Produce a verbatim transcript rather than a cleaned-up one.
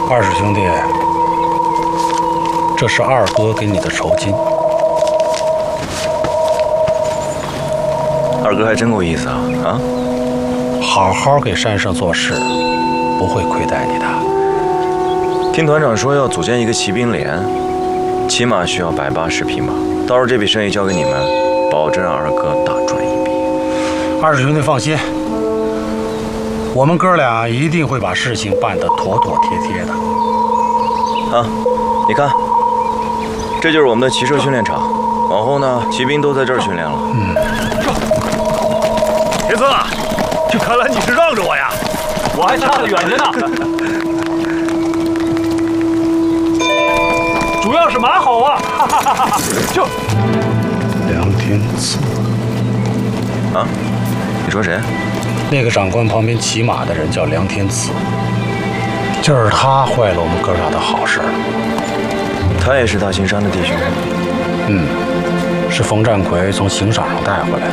二师兄弟，这是二哥给你的酬金。 二哥还真够意思啊！啊， 好好给山上做事，不会亏待你的。 听团长说要组建一个骑兵连，起码需要百八十匹马，到时候这笔生意交给你们，保证让二哥大赚一笔。 二师兄弟放心，我们哥俩一定会把事情办得妥妥帖帖的。 啊，你看，这就是我们的骑射训练场，往后呢，骑兵都在这儿训练了。 嗯。 铁子，这看来你是让着我呀，我还差得远着呢。主要是马好啊！哈哈哈哈就梁天赐啊，你说谁？ 那个长官旁边骑马的人叫梁天赐，就是他坏了我们哥俩的好事。 他也是大青山的弟兄。 嗯，是冯占奎从刑场上带回来的。